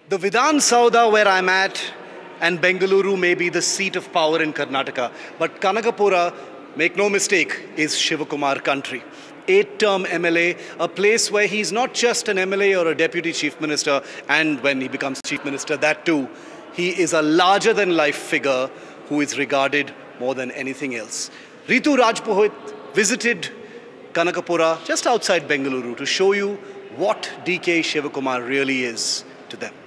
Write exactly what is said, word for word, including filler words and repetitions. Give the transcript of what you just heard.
The Vidhan Sauda where I'm at and Bengaluru may be the seat of power in Karnataka, but Kanakapura, make no mistake, is Shivakumar country. Eight-term M L A, a place where he's not just an M L A or a deputy chief minister, and when he becomes chief minister, that too, he is a larger-than-life figure who is regarded more than anything else. Ritu Rajpurohit visited Kanakapura just outside Bengaluru to show you what D K Shivakumar really is to them.